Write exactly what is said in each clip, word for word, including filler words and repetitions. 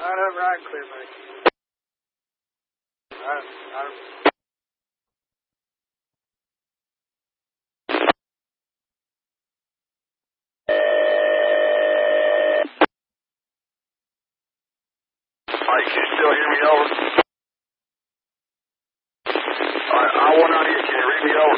Right up, right clear, buddy. Right, right up. Alright, can you still hear me over? Alright, I one out here, can you read me over?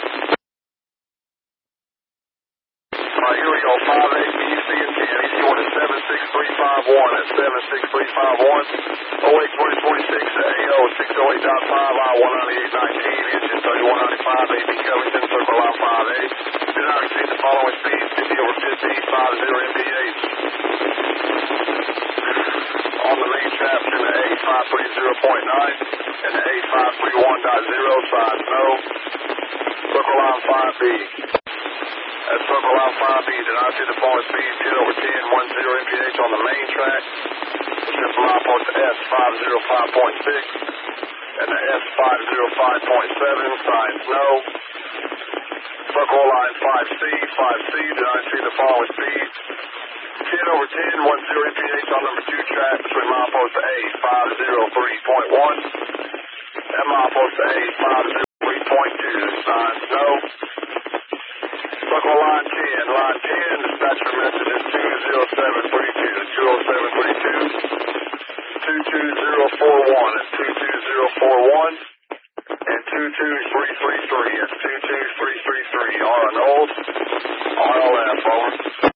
Alright, here we go, five eight B C and ten, he's going to seven six three five one, that's seven six three five one, oh eight twenty twenty-six, A O six oh eight point five, I one ninety-eight nineteen, engine thirty-one ninety-five, A B Covington, circle out five eight, do not exceed the following speeds, fifty over fifty, five zero M P H. On the main shaft in the A five three zero point nine and the A five three one point zero, size no. Circle line five B. At circle line five B, did not see the following speed, ten over ten, one zero M P H on the main track. Simple line post S five oh five point six and the S five oh five point seven, size no. Circle line five C, five C, did not see the following speed. ten over ten, one zero M P H on number two track between milepost A five oh three point one and milepost A five oh three point two, signs no. Circle line ten, line ten, dispatcher message is two oh seven three two, two oh seven three two, two two zero four one, and two two zero four one, and two two three three three, it's two two three three three, R N O, R L F, over.